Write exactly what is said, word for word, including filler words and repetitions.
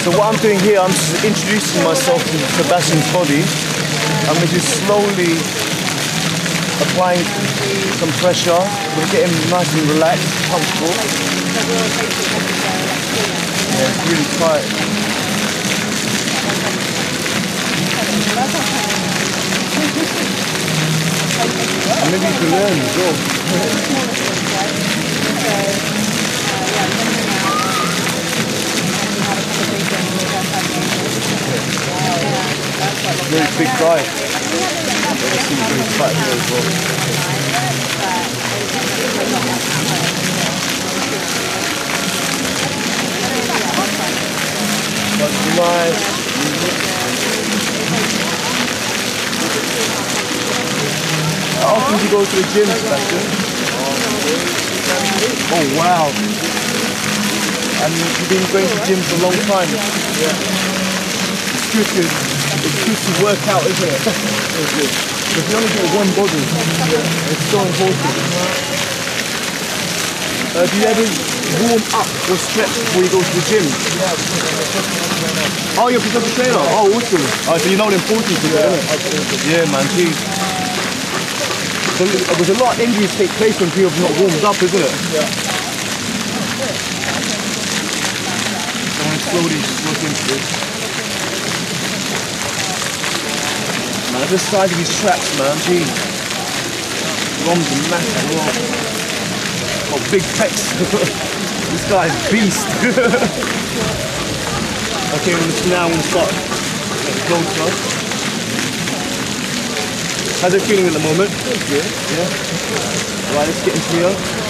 So what I'm doing here, I'm just introducing myself to Sebastian's body. I'm just slowly applying some pressure. We're gonna get him nice and relaxed, comfortable. Yeah, it's really tight. And maybe you can learn as well. Very big guy. Obviously very tight here as well. That's nice. How often do you go to the gym, Sebastian? Oh wow. And you've been going to the gym for a long time? Yeah. It's good to, it's good to work out, isn't it? Because you only get one body. It's so important. Uh, do you ever warm up or stretch before you go to the gym? Yeah. Oh, you're a professional trainer? Oh, awesome. Oh, so you know the importance of it, isn't it? Yeah, man, geez. So there's a lot of injuries take place when people have not warmed up, isn't it? Yeah. So I'm slowly just look into this. Man, look at the size of these traps, man, geez. Rom's a massive Rom. Got big pecs. This guy's a beast. Okay, now I'm gonna start getting closer. How's it feeling at the moment? Good. Yeah? Right, let's get into here.